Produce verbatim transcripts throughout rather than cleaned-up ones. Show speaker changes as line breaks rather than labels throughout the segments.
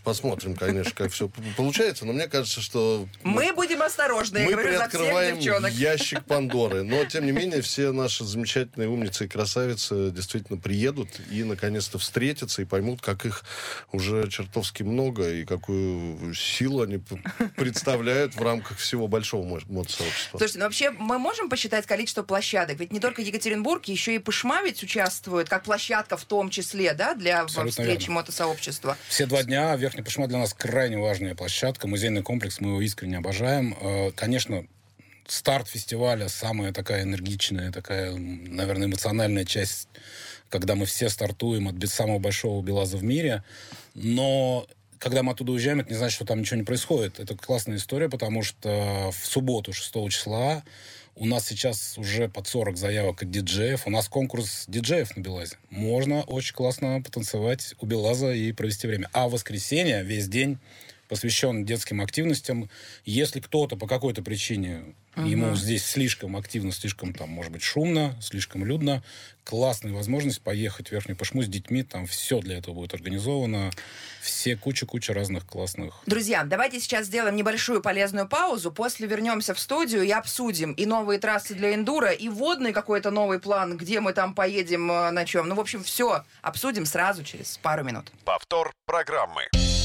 посмотрим, конечно, как все получается, но мне кажется, что...
Мы будем осторожны, я
мы
говорю за всех
приоткрываем
девчонок.
ящик Пандоры. Но, тем не менее, все наши замечательные умницы и красавицы действительно приедут и, наконец-то, встретятся и поймут, как их уже чертовски много и какую силу они представляют в рамках всего большого мод-сообщества.
Слушайте, ну вообще мы можем посчитать количество площадок? Ведь не только Екатеринбург, еще и Пышма ведь участвует, как площадка в том числе, да, для
Абсолютно
встречи
верно.
мотосообщества.
Все два дня Верхняя Пышма для нас крайне важная площадка, музейный комплекс, мы его искренне обожаем. Конечно, старт фестиваля самая такая энергичная, такая, наверное, эмоциональная часть, когда мы все стартуем от самого большого Белаза в мире, но когда мы оттуда уезжаем, это не значит, что там ничего не происходит. Это классная история, потому что в субботу, шестого числа, у нас сейчас уже под сорок заявок от диджеев. У нас конкурс диджеев на Белазе. Можно очень классно потанцевать у Белаза и провести время. А в воскресенье весь день посвящен детским активностям. Если кто-то по какой-то причине uh-huh. ему здесь слишком активно, слишком, там, может быть, шумно, слишком людно, классная возможность поехать в Верхнюю Пышму с детьми. Там все для этого будет организовано. Все куча-куча разных классных...
Друзья, давайте сейчас сделаем небольшую полезную паузу. После вернемся в студию и обсудим и новые трассы для эндуро, и водный какой-то новый план, где мы там поедем, на чем. Ну, в общем, все обсудим сразу через пару минут.
Повтор программы.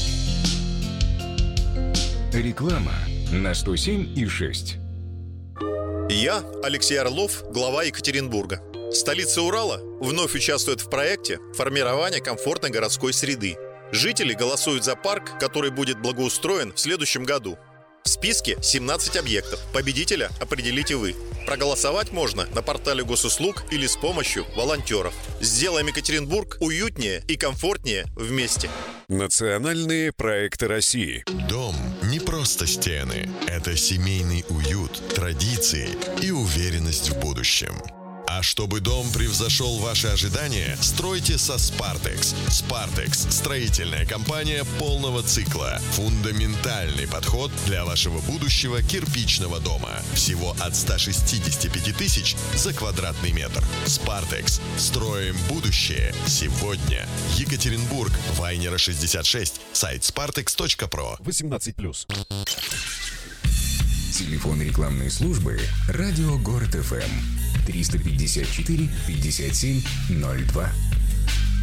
Реклама на сто семь и шесть.
Я, Алексей Орлов, глава Екатеринбурга. Столица Урала вновь участвует в проекте формирования комфортной городской среды. Жители голосуют за парк, который будет благоустроен в следующем году. В списке семнадцать объектов. Победителя определите вы. Проголосовать можно на портале госуслуг или с помощью волонтеров. Сделаем Екатеринбург уютнее и комфортнее вместе.
Национальные проекты России.
Дом не просто стены. Это семейный уют, традиции и уверенность в будущем. А чтобы дом превзошел ваши ожидания, стройте со Spartex. Spartex – строительная компания полного цикла. Фундаментальный подход для вашего будущего кирпичного дома. Всего от ста шестидесяти пяти тысяч за квадратный метр. Spartex. Строим будущее сегодня. Екатеринбург. Вайнера шестьдесят шесть. Сайт spartex точка про.
восемнадцать плюс.
Телефон рекламной службы «Радио Город ФМ» триста пятьдесят четыре пятьдесят семь ноль два.